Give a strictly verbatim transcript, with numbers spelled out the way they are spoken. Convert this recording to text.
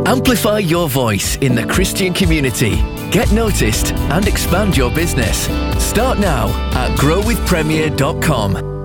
Amplify your voice in the Christian community. Get noticed and expand your business. Start now at grow with premier dot com.